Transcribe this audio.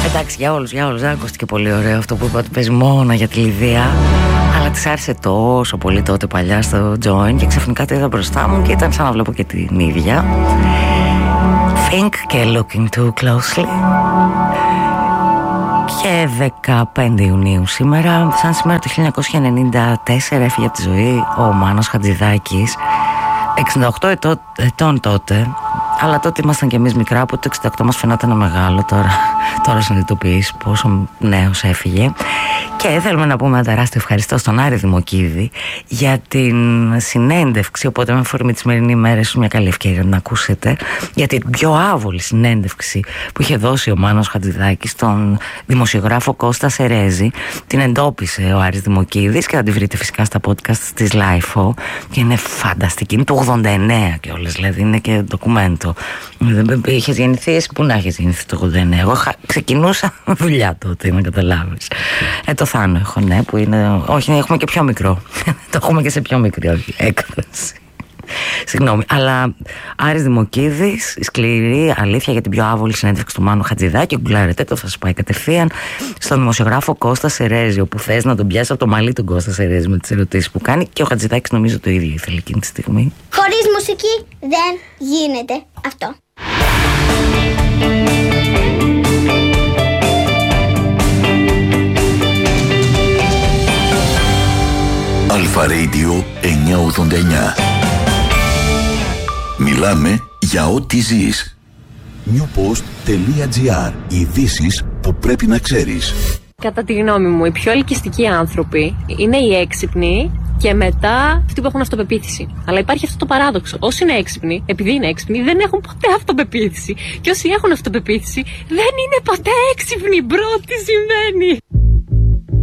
Εντάξει, για όλους δεν ακούστηκε πολύ ωραίο αυτό που είπα, ότι παίζει μόνο για τη Λιδία. Αλλά της άρεσε τόσο πολύ τότε παλιά στο Join και ξαφνικά το είδα μπροστά μου και ήταν σαν να βλέπω και την ίδια. Think και Looking Too Closely. Και 15 Ιουνίου σήμερα, σαν σήμερα το 1994 έφυγε από τη ζωή ο Μάνος Χατζηδάκης, 68 ετών τότε. Αλλά τότε ήμασταν κι εμείς μικρά, από το 68 μας φαινόταν μεγάλο. Τώρα συνειδητοποιείς πόσο νέος έφυγε. Και θέλουμε να πούμε ένα τεράστιο ευχαριστώ στον Άρη Δημοκίδη για την συνέντευξη. Οπότε, με αφορμή τη σημερινή ημέρα, ίσως μια καλή ευκαιρία να ακούσετε για την πιο άβολη συνέντευξη που είχε δώσει ο Μάνος Χατζηδάκης στον δημοσιογράφο Κώστα Σερέζη. Την εντόπισε ο Άρης Δημοκίδης και θα τη βρείτε φυσικά στα podcast της LIFO. Και είναι φανταστική. Είναι το 89 κιόλας, δηλαδή είναι και ντοκουμέντο. Είχες γεννηθεί, εσύ που να έχεις γεννηθεί το 89? Εγώ ξεκινούσα δουλειά τότε, να καταλάβεις. Το Θάνο έχω, ναι, που είναι. Όχι, έχουμε και πιο μικρό. Το έχουμε και σε πιο μικρή έκδοση. Συγγνώμη. Αλλά Άρης Δημοκίδης, η σκληρή αλήθεια για την πιο άβολη συνέντευξη του Μάνου Χατζηδάκη. Γκουγκλάρετε το, θα σας πάει κατευθείαν στον δημοσιογράφο Κώστα Σερέζη. Όπου θες να τον πιάσει από το μαλλί τον Κώστα Σερέζη με τις ερωτήσεις που κάνει. Και ο Χατζηδάκης νομίζω το ίδιο ήθελε εκείνη τη στιγμή. Χωρίς μουσική δεν γίνεται αυτό. Αλφα Radio 989. Μιλάμε για ό,τι ζεις. Newpost.gr. Ειδήσεις που πρέπει να ξέρεις. Κατά τη γνώμη μου, οι πιο ελκυστικοί άνθρωποι είναι οι έξυπνοι και μετά αυτοί που έχουν αυτοπεποίθηση. Αλλά υπάρχει αυτό το παράδοξο. Όσοι είναι έξυπνοι, επειδή είναι έξυπνοι, δεν έχουν ποτέ αυτοπεποίθηση. Και όσοι έχουν αυτοπεποίθηση, δεν είναι ποτέ έξυπνοι. Μπρο, τι σημαίνει?